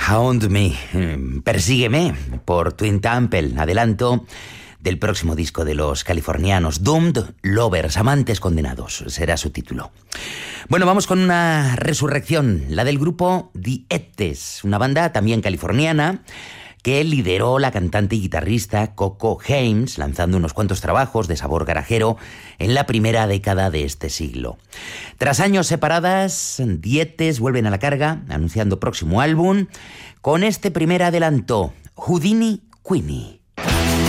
Hound Me, Persígueme, por Twin Temple, adelanto del próximo disco de los californianos, Doomed Lovers, Amantes Condenados, será su título. Bueno, vamos con una resurrección, la del grupo The Etes, una banda también californiana que lideró la cantante y guitarrista Coco Hames, lanzando unos cuantos trabajos de sabor garajero en la primera década de este siglo. Tras años separadas, The Etes vuelven a la carga, anunciando próximo álbum, con este primer adelanto, Houdini Queenie.